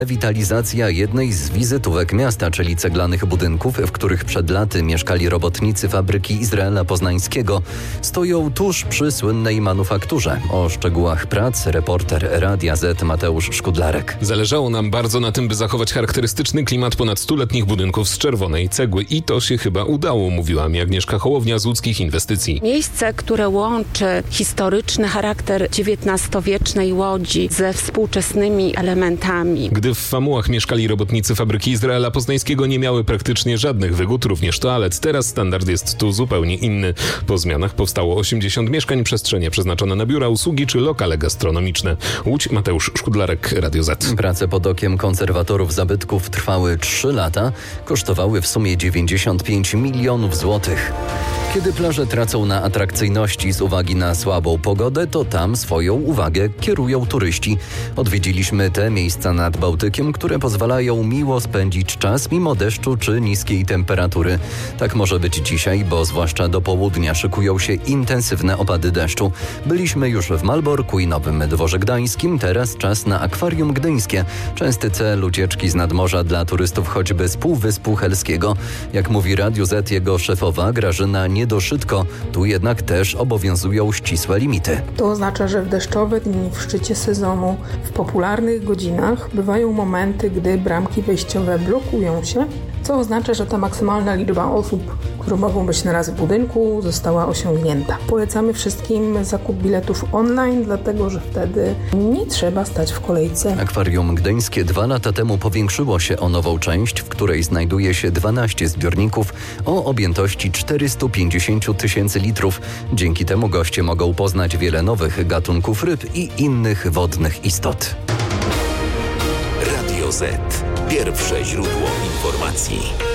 Rewitalizacja jednej z wizytówek miasta, czyli ceglanych budynków, w których przed laty mieszkali robotnicy fabryki Izraela Poznańskiego, stoją tuż przy słynnej manufakturze. O szczegółach prac reporter Radia Z Mateusz Szkudlarek. Zależało nam bardzo na tym, by zachować charakterystyczny klimat ponad 100-letnich budynków z czerwonej cegły i to się chyba udało, mówiła mi Agnieszka Hołownia z Łódzkich Inwestycji. Miejsce, które łączy historyczny charakter XIX-wiecznej Łodzi ze współczesnymi elementami. Gdy w Famułach mieszkali robotnicy fabryki Izraela Poznańskiego, nie miały praktycznie żadnych wygód, również toalet. Teraz standard jest tu zupełnie inny. Po zmianach powstało 80 mieszkań, przestrzenie przeznaczone na biura, usługi czy lokale gastronomiczne. Łódź, Mateusz Szkudlarek, Radio Z. Prace pod okiem konserwatorów zabytków trwały 3 lata, kosztowały w sumie 95 milionów złotych. Kiedy plaże tracą na atrakcyjności z uwagi na słabą pogodę, to tam swoją uwagę kierują turyści. Odwiedziliśmy te miejsca nad Bałtykiem, które pozwalają miło spędzić czas mimo deszczu czy niskiej temperatury. Tak może być dzisiaj, bo zwłaszcza do południa szykują się intensywne opady deszczu. Byliśmy już w Malborku i Nowym Dworze Gdańskim, teraz czas na Akwarium Gdyńskie. Częsty cel ucieczki z nadmorza dla turystów choćby z Półwyspu Helskiego. Jak mówi Radio Z jego szefowa Grażyna Niedoszytko, tu jednak też obowiązują ścisłe limity. To oznacza, że w deszczowe dni w szczycie sezonu w popularnych godzinach bywają momenty, gdy bramki wejściowe blokują się, co oznacza, że ta maksymalna liczba osób, które mogą być naraz w budynku, została osiągnięta. Polecamy wszystkim zakup biletów online, dlatego że wtedy nie trzeba stać w kolejce. Akwarium Gdyńskie 2 lata temu powiększyło się o nową część, w której znajduje się 12 zbiorników o objętości 450 tysięcy litrów. Dzięki temu goście mogą poznać wiele nowych gatunków ryb i innych wodnych istot. Radio Z. Pierwsze źródło informacji.